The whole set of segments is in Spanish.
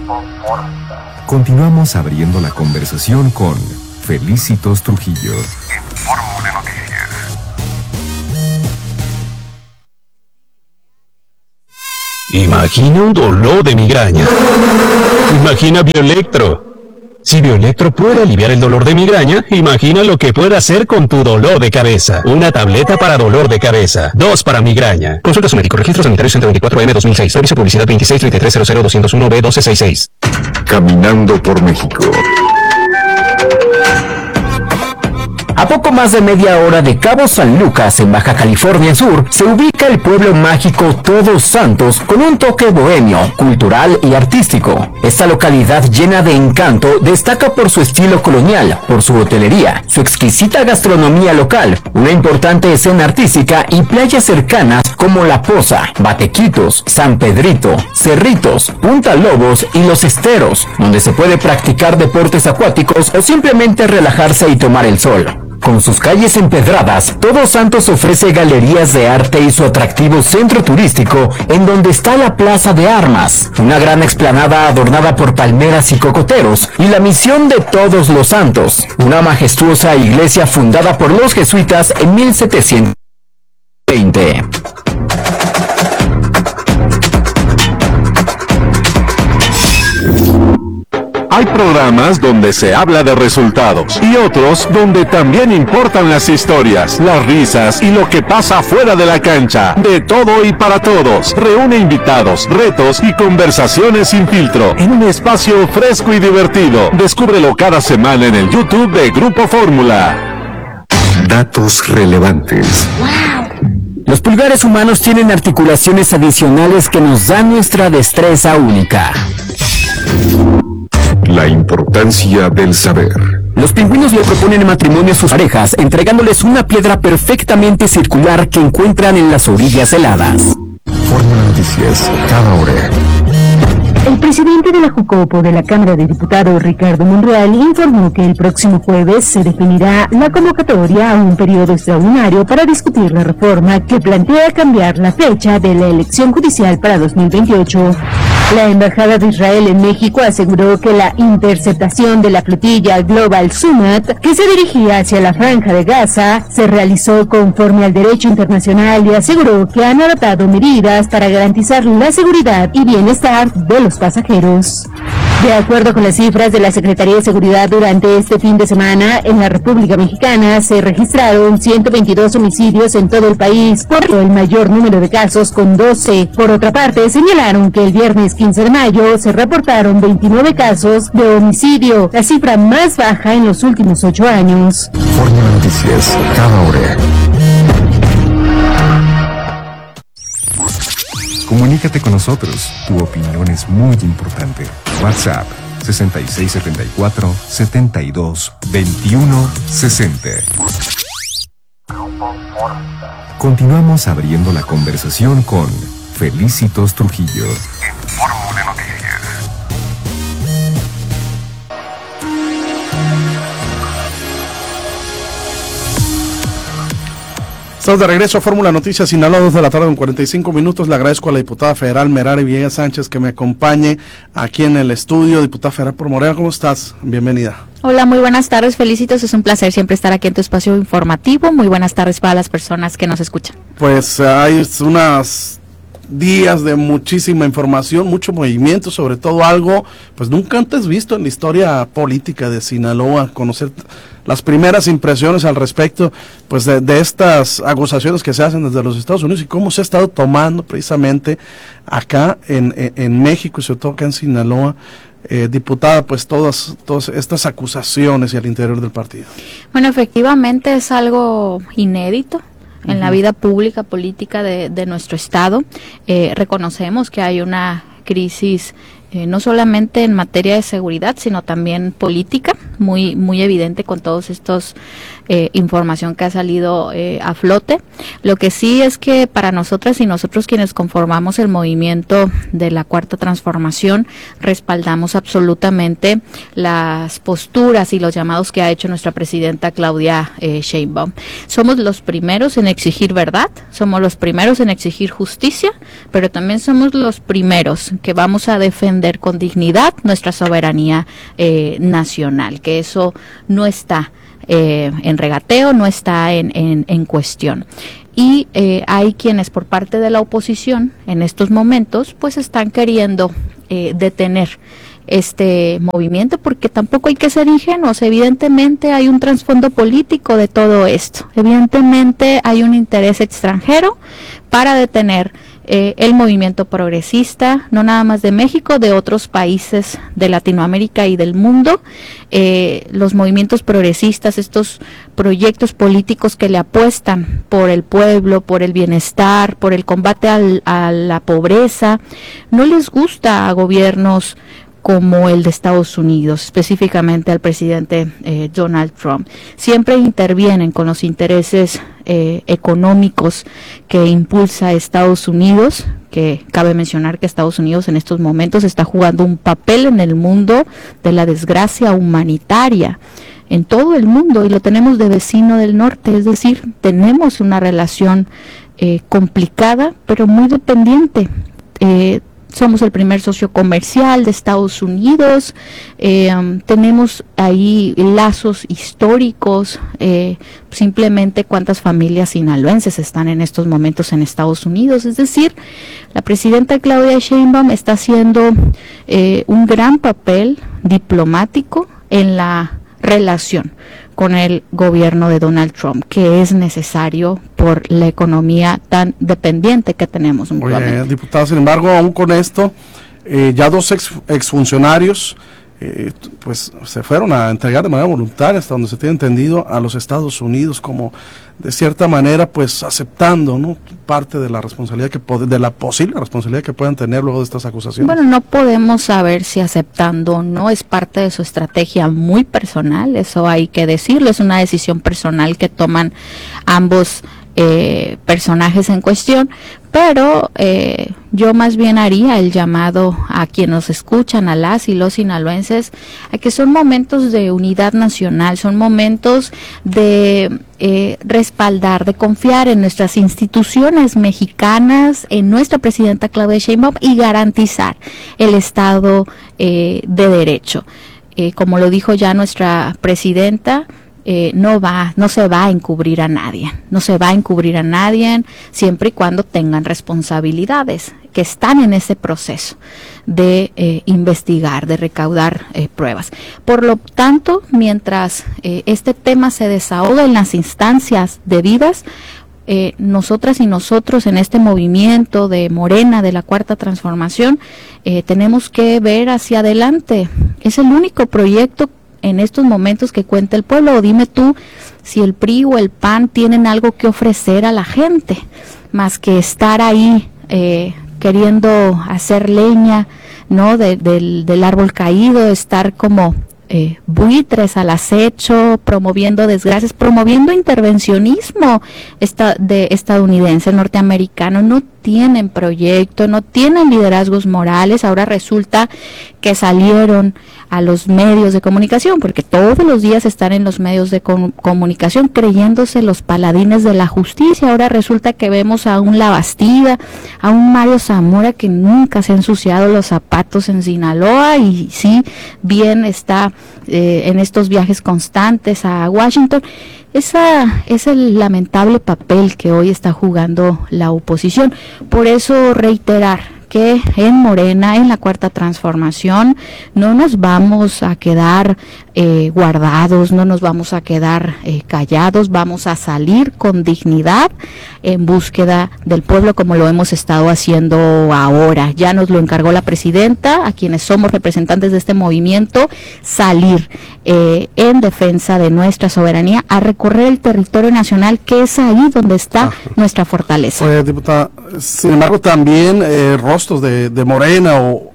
Continuamos abriendo la conversación con Felicitos Trujillo. En Fórmula Noticias. Imagina un dolor de migraña. Imagina Bioelectro. Si Bioelectro puede aliviar el dolor de migraña, imagina lo que puede hacer con tu dolor de cabeza. Una tableta para dolor de cabeza, 2 para migraña. Consulta a su médico. Registro sanitario 124M 2006. Servicio publicidad 2633000201B1266. Caminando por México. A poco más de media hora de Cabo San Lucas, en Baja California Sur, se ubica el pueblo mágico Todos Santos con un toque bohemio, cultural y artístico. Esta localidad llena de encanto destaca por su estilo colonial, por su hotelería, su exquisita gastronomía local, una importante escena artística y playas cercanas como La Poza, Batequitos, San Pedrito, Cerritos, Punta Lobos y Los Esteros, donde se puede practicar deportes acuáticos o simplemente relajarse y tomar el sol. Con sus calles empedradas, Todos Santos ofrece galerías de arte y su atractivo centro turístico, en donde está la Plaza de Armas, una gran explanada adornada por palmeras y cocoteros, y la Misión de Todos los Santos, una majestuosa iglesia fundada por los jesuitas en 1720. Hay programas donde se habla de resultados y otros donde también importan las historias, las risas y lo que pasa fuera de la cancha. De todo y para todos. Reúne invitados, retos y conversaciones sin filtro en un espacio fresco y divertido. Descúbrelo cada semana en el YouTube de Grupo Fórmula. Datos relevantes. Los pulgares humanos tienen articulaciones adicionales que nos dan nuestra destreza única. La importancia del saber. Los pingüinos le proponen matrimonio a sus parejas, entregándoles una piedra perfectamente circular que encuentran en las orillas heladas. Fórmula Noticias, cada hora. El presidente de la Jucopo de la Cámara de Diputados, Ricardo Monreal, informó que el próximo jueves se definirá la convocatoria a un periodo extraordinario para discutir la reforma que plantea cambiar la fecha de la elección judicial para 2028. La Embajada de Israel en México aseguró que la interceptación de la flotilla Global Summit, que se dirigía hacia la Franja de Gaza, se realizó conforme al derecho internacional y aseguró que han adoptado medidas para garantizar la seguridad y bienestar de los pasajeros. De acuerdo con las cifras de la Secretaría de Seguridad, durante este fin de semana en la República Mexicana se registraron 122 homicidios en todo el país, por el mayor número de casos con 12. Por otra parte, señalaron que el viernes 15 de mayo se reportaron 29 casos de homicidio, la cifra más baja en los últimos 8 años. Fórmula Noticias, cada hora. Comunícate con nosotros, tu opinión es muy importante. WhatsApp 6674-722160. Continuamos abriendo la conversación con Felicitos Trujillo. En Fórmula Noticias. Estamos de regreso a Fórmula Noticias Sinaloa, 2 de la tarde con 45 minutos. Le agradezco a la diputada federal Merari Villegas Sánchez que me acompañe aquí en el estudio. Diputada federal por Morena, ¿cómo estás? Bienvenida. Hola, muy buenas tardes, Felicitos. Es un placer siempre estar aquí en tu espacio informativo. Muy buenas tardes para las personas que nos escuchan. Pues hay unas días de muchísima información, mucho movimiento, sobre todo algo pues nunca antes visto en la historia política de Sinaloa, conocer las primeras impresiones al respecto pues de estas acusaciones que se hacen desde los Estados Unidos y cómo se ha estado tomando precisamente acá en México y sobre todo acá en Sinaloa. Diputada, pues todas estas acusaciones y al interior del partido. Bueno, efectivamente es algo inédito en la vida pública, política de nuestro estado. Reconocemos que hay una crisis no solamente en materia de seguridad, sino también política, muy evidente con todos estos información que ha salido a flote. Lo que sí es que para nosotras y nosotros quienes conformamos el movimiento de la Cuarta Transformación, respaldamos absolutamente las posturas y los llamados que ha hecho nuestra presidenta Claudia Sheinbaum. Somos los primeros en exigir verdad, somos los primeros en exigir justicia, pero también somos los primeros que vamos a defender defender con dignidad nuestra soberanía nacional, que eso no está en regateo, no está en cuestión. Y hay quienes por parte de la oposición en estos momentos pues están queriendo detener este movimiento, porque tampoco hay que ser ingenuos. Evidentemente hay un trasfondo político de todo esto, evidentemente hay un interés extranjero para detener el movimiento progresista, no nada más de México, de otros países de Latinoamérica y del mundo. Los movimientos progresistas, estos proyectos políticos que le apuestan por el pueblo, por el bienestar, por el combate a la pobreza, no les gusta a gobiernos como el de Estados Unidos, específicamente al presidente Donald Trump. Siempre intervienen con los intereses económicos que impulsa Estados Unidos, que cabe mencionar que Estados Unidos en estos momentos está jugando un papel en el mundo de la desgracia humanitaria en todo el mundo, y lo tenemos de vecino del norte, es decir, tenemos una relación complicada, pero muy dependiente. Somos el primer socio comercial de Estados Unidos, tenemos ahí lazos históricos, simplemente cuántas familias sinaloenses están en estos momentos en Estados Unidos. Es decir, la presidenta Claudia Sheinbaum está haciendo un gran papel diplomático en la relación con el gobierno de Donald Trump, que es necesario por la economía tan dependiente que tenemos. Oye, diputado, sin embargo, aún con esto, ya dos exfuncionarios pues se fueron a entregar de manera voluntaria, hasta donde se tiene entendido, a los Estados Unidos, como de cierta manera pues aceptando, ¿no?, parte de la responsabilidad de la posible responsabilidad que puedan tener luego de estas acusaciones. Bueno, no podemos saber si aceptando o no, es parte de su estrategia muy personal, eso hay que decirlo, es una decisión personal que toman ambos personajes en cuestión, pero yo más bien haría el llamado a quienes nos escuchan, a las y los sinaloenses, a que son momentos de unidad nacional, son momentos de respaldar, de confiar en nuestras instituciones mexicanas, en nuestra presidenta Claudia Sheinbaum, y garantizar el Estado de Derecho. Como lo dijo ya nuestra presidenta, no se va a encubrir a nadie, siempre y cuando tengan responsabilidades que están en ese proceso de investigar, de recaudar pruebas. Por lo tanto, mientras este tema se desahoga en las instancias debidas, nosotras y nosotros en este movimiento de Morena, de la Cuarta Transformación, tenemos que ver hacia adelante. Es el único proyecto en estos momentos que cuenta el pueblo. O dime tú si el PRI o el PAN tienen algo que ofrecer a la gente, más que estar ahí queriendo hacer leña, ¿no?, del árbol caído, estar como buitres al acecho, promoviendo desgracias, promoviendo intervencionismo estadounidense, norteamericano. No tienen proyecto, no tienen liderazgos morales. Ahora resulta que salieron a los medios de comunicación, porque todos los días están en los medios de comunicación creyéndose los paladines de la justicia. Ahora resulta que vemos a un La Bastida, a un Mario Zamora, que nunca se ha ensuciado los zapatos en Sinaloa, y sí bien está en estos viajes constantes a Washington. Ese es el lamentable papel que hoy está jugando la oposición. Por eso reiterar que en Morena, en la Cuarta Transformación, no nos vamos a quedar guardados, no nos vamos a quedar callados, vamos a salir con dignidad en búsqueda del pueblo, como lo hemos estado haciendo ahora. Ya nos lo encargó la presidenta, a quienes somos representantes de este movimiento, salir en defensa de nuestra soberanía, a recorrer el territorio nacional, que es ahí donde está nuestra fortaleza. Oye, diputada, sin embargo, también rostros de Morena, o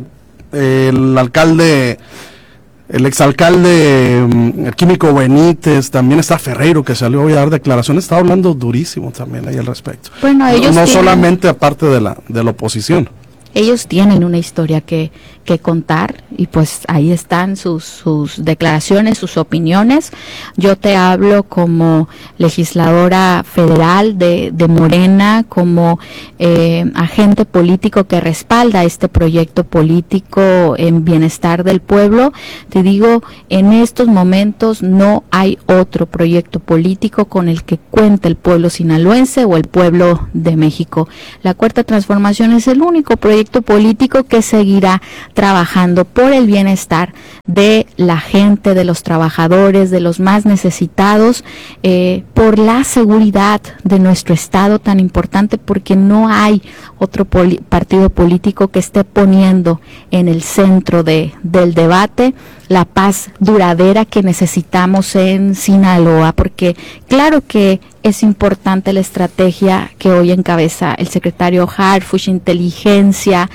el alcalde, el exalcalde, el químico Benítez, también está Ferreiro, que salió hoy a dar declaraciones, está hablando durísimo también ahí al respecto. Bueno, ellos no solamente aparte de la oposición. ellos tienen una historia que contar, y pues ahí están sus declaraciones, sus opiniones. Yo te hablo como legisladora federal de Morena, como agente político que respalda este proyecto político en bienestar del pueblo. Te digo, en estos momentos no hay otro proyecto político con el que cuente el pueblo sinaloense o el pueblo de México. La Cuarta Transformación es el único proyecto político que seguirá trabajando por el bienestar de la gente, de los trabajadores, de los más necesitados, por la seguridad de nuestro estado tan importante, porque no hay otro partido político que esté poniendo en el centro del debate la paz duradera que necesitamos en Sinaloa, porque claro que es importante la estrategia que hoy encabeza el secretario Harfuch, inteligencia,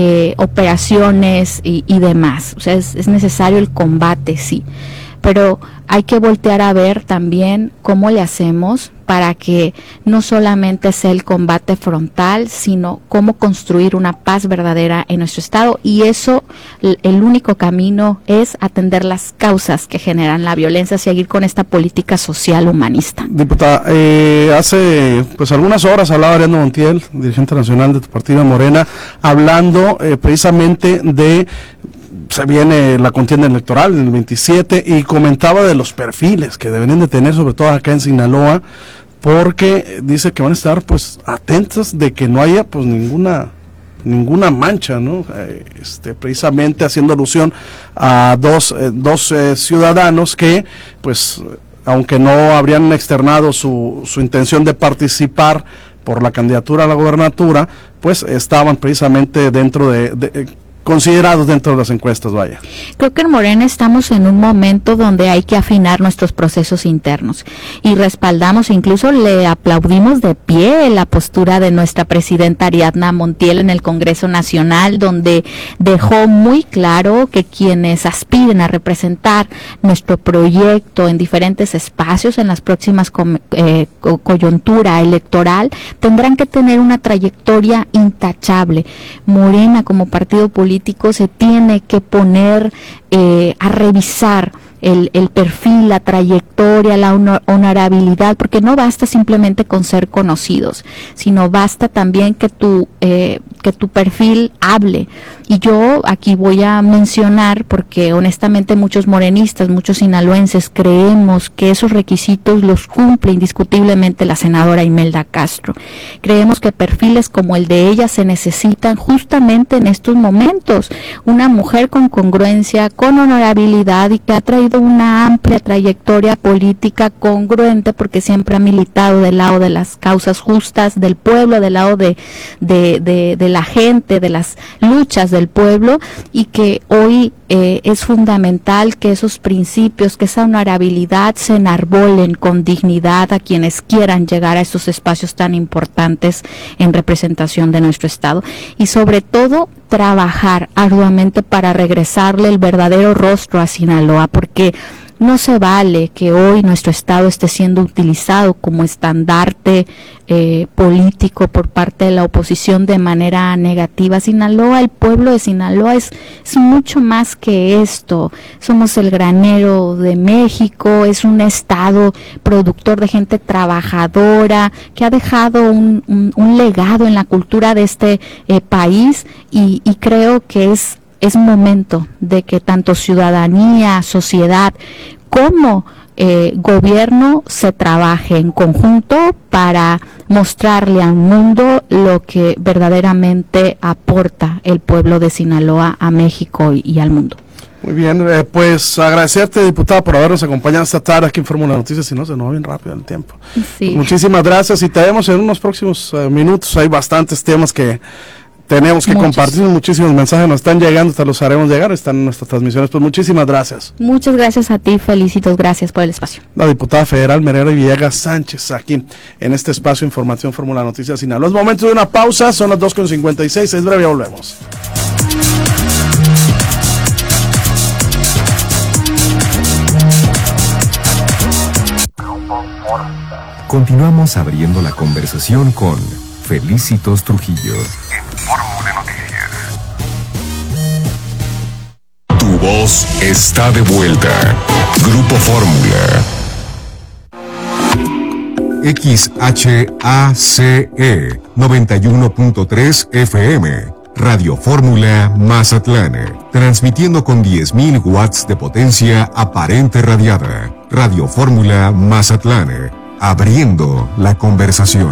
operaciones y demás. O sea, es necesario el combate, sí, pero hay que voltear a ver también cómo le hacemos para que no solamente sea el combate frontal, sino cómo construir una paz verdadera en nuestro estado, y eso, el único camino es atender las causas que generan la violencia, seguir con esta política social humanista. Diputada, hace pues algunas horas hablaba Ariadna Montiel, dirigente nacional de tu partido Morena, hablando precisamente de se viene la contienda electoral en el 27, y comentaba de los perfiles que deberían de tener, sobre todo acá en Sinaloa, porque dice que van a estar pues atentos de que no haya pues ninguna mancha, ¿no? Precisamente haciendo alusión a dos ciudadanos que pues aunque no habrían externado su intención de participar por la candidatura a la gobernatura, pues estaban precisamente dentro considerados dentro de las encuestas, vaya. Creo que en Morena estamos en un momento donde hay que afinar nuestros procesos internos, y respaldamos, incluso le aplaudimos de pie la postura de nuestra presidenta Ariadna Montiel en el Congreso Nacional, donde dejó muy claro que quienes aspiren a representar nuestro proyecto en diferentes espacios en las próximas coyuntura electoral tendrán que tener una trayectoria intachable. Morena como partido político se tiene que poner a revisar el perfil, la trayectoria, la honorabilidad, porque no basta simplemente con ser conocidos, sino basta también que tu perfil hable. Y yo aquí voy a mencionar, porque honestamente muchos morenistas, muchos sinaloenses creemos que esos requisitos los cumple indiscutiblemente la senadora Imelda Castro. Creemos que perfiles como el de ella se necesitan justamente en estos momentos. Una mujer con congruencia, con honorabilidad, y que ha traído una amplia trayectoria política congruente, porque siempre ha militado del lado de las causas justas del pueblo, del lado de la gente, de las luchas del pueblo, y que hoy es fundamental que esos principios, que esa honorabilidad se enarbolen con dignidad a quienes quieran llegar a esos espacios tan importantes en representación de nuestro estado, y sobre todo trabajar arduamente para regresarle el verdadero rostro a Sinaloa, porque no se vale que hoy nuestro estado esté siendo utilizado como estandarte político por parte de la oposición de manera negativa. Sinaloa, el pueblo de Sinaloa es mucho más que esto. Somos el granero de México, es un estado productor de gente trabajadora que ha dejado un legado en la cultura de este país, y creo que es momento de que tanto ciudadanía, sociedad como gobierno se trabaje en conjunto para mostrarle al mundo lo que verdaderamente aporta el pueblo de Sinaloa a México y al mundo. Muy bien, pues agradecerte, diputada, por habernos acompañado esta tarde aquí en Fórmula Noticias. Si no, se nos va bien rápido el tiempo. Sí. Muchísimas gracias, y te vemos en unos próximos minutos. Hay bastantes temas que tenemos que compartir, muchísimos mensajes nos están llegando, te los haremos llegar, están en nuestras transmisiones. Pues muchísimas gracias. Muchas gracias a ti, felicitos, gracias por el espacio. La diputada federal Merera Villegas Sánchez, aquí en este espacio Información Fórmula Noticias Sinaloa. Es momento de una pausa, son las 2:56, es breve, volvemos. Continuamos abriendo la conversación con Felicitos Trujillo. En Fórmula Noticias. Tu voz está de vuelta. Grupo Fórmula. XHACE 91.3 FM. Radio Fórmula Mazatlán. Transmitiendo con 10.000 watts de potencia aparente radiada. Radio Fórmula Mazatlán. Abriendo la conversación.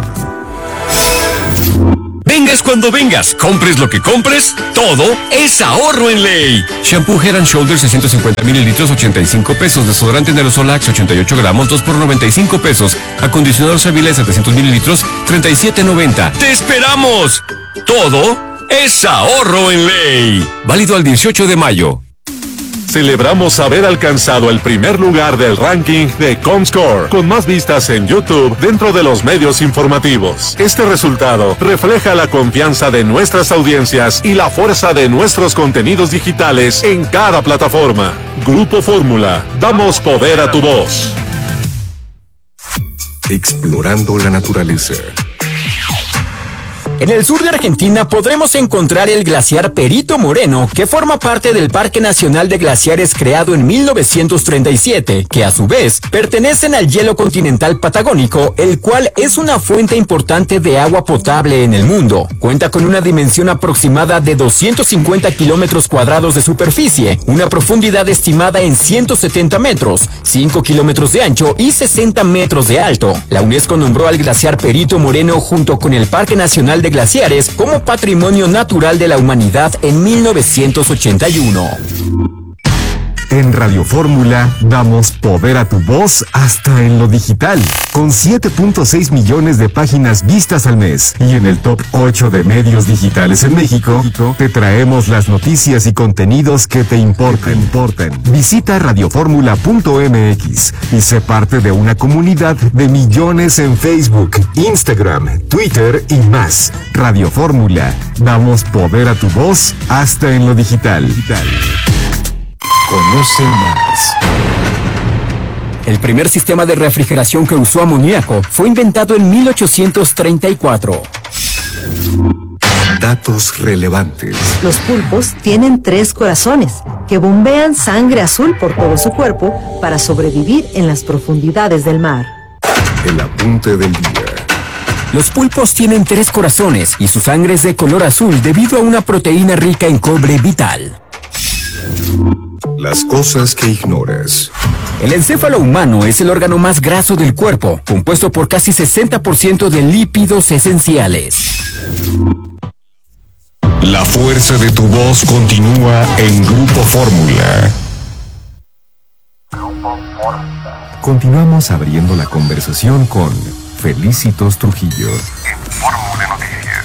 Vengas cuando vengas, compres lo que compres, todo es ahorro en ley. Shampoo Head and Shoulders 650 mililitros, 85 pesos. Desodorante en aerosol Axe 88 gramos, 2 por 95 pesos. Acondicionador Savile 700 mililitros, 37.90. ¡Te esperamos! Todo es ahorro en ley. Válido al 18 de mayo. Celebramos haber alcanzado el primer lugar del ranking de Comscore, con más vistas en YouTube dentro de los medios informativos. Este resultado refleja la confianza de nuestras audiencias y la fuerza de nuestros contenidos digitales en cada plataforma. Grupo Fórmula, damos poder a tu voz. Explorando la naturaleza. En el sur de Argentina podremos encontrar el glaciar Perito Moreno, que forma parte del Parque Nacional de Glaciares creado en 1937, que a su vez pertenecen al hielo continental patagónico, el cual es una fuente importante de agua potable en el mundo. Cuenta con una dimensión aproximada de 250 kilómetros cuadrados de superficie, una profundidad estimada en 170 metros, 5 kilómetros de ancho y 60 metros de alto. La UNESCO nombró al glaciar Perito Moreno junto con el Parque Nacional de Glaciares como Patrimonio Natural de la Humanidad en 1981. En Radio Fórmula damos poder a tu voz hasta en lo digital, con 7.6 millones de páginas vistas al mes. Y en el top 8 de medios digitales en México, te traemos las noticias y contenidos que te importan. Visita radioformula.mx y sé parte de una comunidad de millones en Facebook, Instagram, Twitter y más. Radio Fórmula, damos poder a tu voz hasta en lo digital. Conoce más. El primer sistema de refrigeración que usó amoníaco fue inventado en 1834. Datos relevantes. Los pulpos tienen 3 corazones que bombean sangre azul por todo su cuerpo para sobrevivir en las profundidades del mar. El apunte del día. Los pulpos tienen 3 corazones y su sangre es de color azul debido a una proteína rica en cobre vital. Las cosas que ignoras. El encéfalo humano es el órgano más graso del cuerpo, compuesto por casi 60% de lípidos esenciales. La fuerza de tu voz continúa en Grupo Fórmula. Continuamos abriendo la conversación con Felicitos Trujillo.